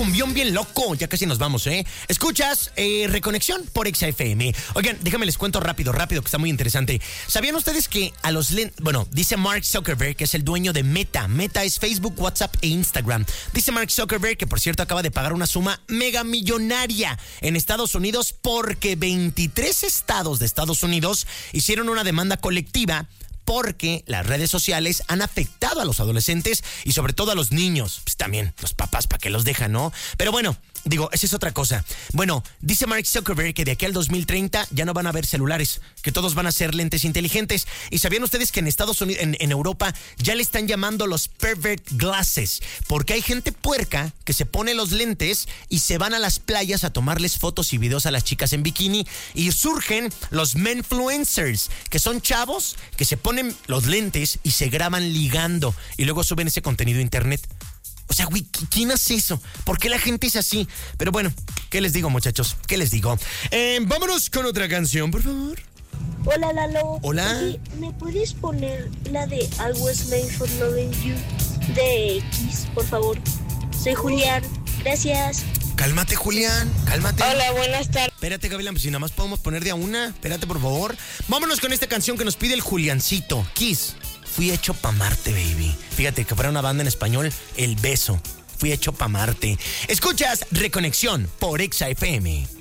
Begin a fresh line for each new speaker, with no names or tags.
cumbión bien loco. Ya casi nos vamos, ¿eh? Escuchas Reconexión por Exa FM. Oigan, déjame les cuento rápido, que está muy interesante. ¿Sabían ustedes que a los dice Mark Zuckerberg, que es el dueño de Meta. Meta es Facebook, WhatsApp e Instagram. Dice Mark Zuckerberg que, por cierto, acaba de pagar una suma mega millonaria en Estados Unidos porque 23 estados de Estados Unidos hicieron una demanda colectiva porque las redes sociales han afectado a los adolescentes y sobre todo a los niños. Pues también los papás, ¿para qué los dejan, no? Pero bueno, digo, esa es otra cosa. Bueno, dice Mark Zuckerberg que de aquí al 2030 ya no van a haber celulares, que todos van a ser lentes inteligentes. ¿Y sabían ustedes que en Estados Unidos, en Europa, ya le están llamando los pervert glasses? Porque hay gente puerca que se pone los lentes y se van a las playas a tomarles fotos y videos a las chicas en bikini, y surgen los menfluencers, que son chavos que se ponen los lentes y se graban ligando y luego suben ese contenido a internet. O sea, güey, ¿quién hace eso? ¿Por qué la gente es así? Pero bueno, ¿qué les digo, muchachos? ¿Qué les digo? Vámonos con otra canción, por favor.
Hola, Lalo.
Hola.
Oye, ¿me puedes poner la de I Was Made for Loving You de Kiss, por favor? Soy Julián. Gracias.
Cálmate, Julián, cálmate.
Hola, buenas tardes.
Espérate, Gabriela, pues si nada más podemos poner de a una. Espérate, por favor. Vámonos con esta canción que nos pide el Juliancito. Kiss. Fui hecho pa' amarte, baby. Fíjate que fuera una banda en español, El Beso. Fui hecho pa' amarte. Escuchas Reconexión por Exa FM.